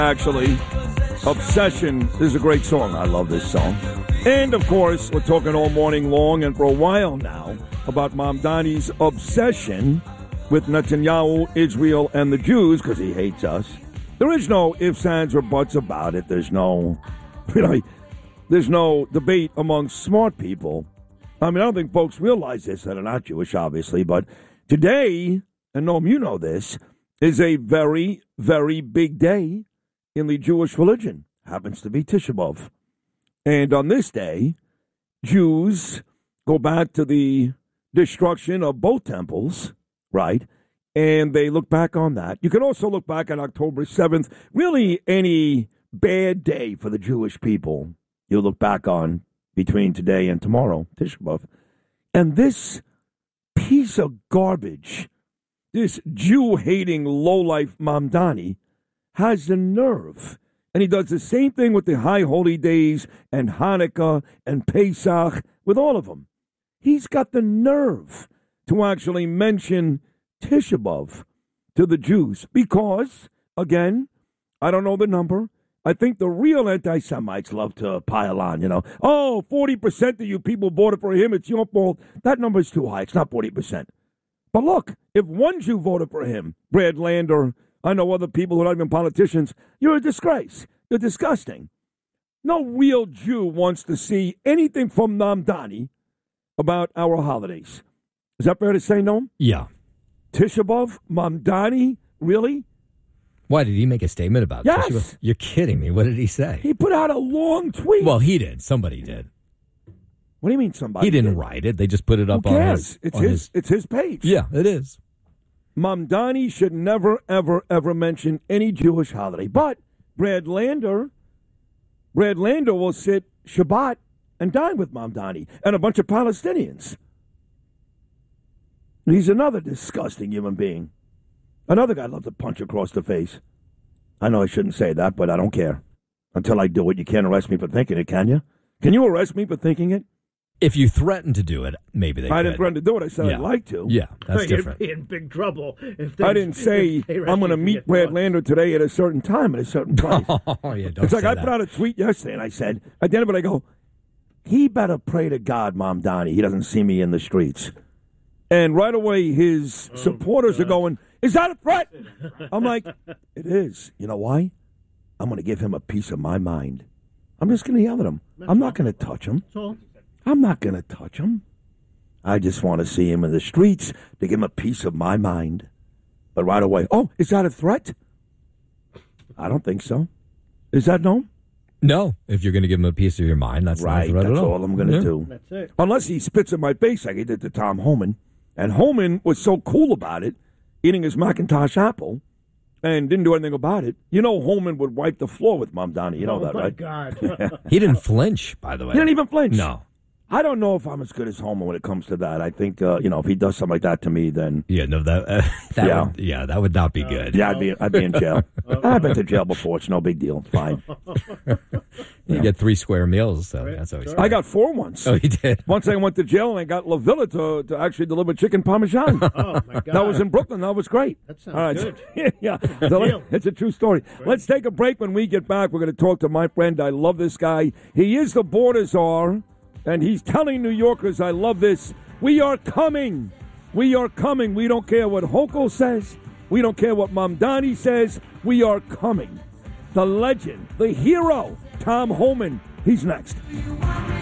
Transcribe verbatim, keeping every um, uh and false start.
Actually, Obsession is a great song. I love this song. And, of course, we're talking all morning long and for a while now about Mamdani's obsession with Netanyahu, Israel, and the Jews because he hates us. There is no ifs, ands, or buts about it. There's no, you know, there's no debate among smart people. I mean, I don't think folks realize this that are not Jewish, obviously, but today, and Noam, you know this, is a very, very big day in the Jewish religion. Happens to be Tisha B'Av. And on this day, Jews go back to the destruction of both temples, right? And they look back on that. You can also look back on October seventh. Really, any bad day for the Jewish people, you look back on between today and tomorrow, Tisha B'Av. And this piece of garbage, this Jew-hating lowlife Mamdani, has the nerve, and he does the same thing with the high holy days and Hanukkah and Pesach, with all of them. He's got the nerve to actually mention Tisha B'Av to the Jews because, again, I don't know the number. I think the real anti-Semites love to pile on, you know. Oh, forty percent of you people voted for him. It's your fault. That number's too high. It's not forty percent. But look, if one Jew voted for him, Brad Lander, I know other people who are not even politicians, you're a disgrace. You're disgusting. No real Jew wants to see anything from Mamdani about our holidays. Is that fair to say, Noam? Yeah. Tisha B'Av, Mamdani, really? Why, did he make a statement about yes. Tisha B'Av? You're kidding me. What did he say? He put out a long tweet. Well, he did. Somebody did. What do you mean somebody He didn't did? write it. They just put it up Who on cares? his... It's on his, his... It's his page. Yeah, it is. Mamdani should never, ever, ever mention any Jewish holiday. But Brad Lander, Brad Lander will sit Shabbat and dine with Mamdani and a bunch of Palestinians. He's another disgusting human being. Another guy I'd love to punch across the face. I know I shouldn't say that, but I don't care. Until I do it, you can't arrest me for thinking it, can you? Can you arrest me for thinking it? If you threaten to do it, maybe they I could. didn't threaten to do it. I said yeah. I'd like to. Yeah, that's You'd different. be in big trouble. If they, I didn't say I'm going to meet Brad Lander today at a certain time at a certain place. Oh, yeah, don't it's like say I that. put out a tweet yesterday, and I said, at the end of it, I go, he better pray to God, Mamdani, he doesn't see me in the streets. And right away, his oh, supporters God. are going, is that a threat? I'm like, it is. You know why? I'm going to give him a piece of my mind. I'm just going to yell at him. That's I'm not going to touch him. I'm not going to touch him. I just want to see him in the streets to give him a piece of my mind. But right away, oh, is that a threat? I don't think so. Is that no? No. If you're going to give him a piece of your mind, that's right. not a threat That's at all. all I'm going to yeah. do. That's it. Unless he spits in my face like he did to Tom Homan. And Homan was so cool about it, eating his Macintosh apple, and didn't do anything about it. You know Homan would wipe the floor with Mamdani. You know oh that, my right? God. He didn't flinch, by the way. He didn't even flinch. No. I don't know if I'm as good as Homan when it comes to that. I think, uh, you know, if he does something like that to me, then... Yeah, no, that, uh, that yeah. Would, yeah, that would not be good. Yeah, I'd be, I'd be in jail. I've been to jail before. It's no big deal. It's fine. You yeah. get three square meals, so right. that's always Sure. good. I got four once. Oh, you did? Once I went to jail and I got La Villa to, to actually deliver chicken parmesan. Oh, my God. That was in Brooklyn. That was great. That sounds All right. good. yeah, so it's a true story. Great. Let's take a break. When we get back, we're going to talk to my friend. I love this guy. He is the border czar, and he's telling New Yorkers, I love this. We are coming. We are coming. We don't care what Hochul says. We don't care what Mamdani says. We are coming. The legend, the hero, Tom Homan. He's next.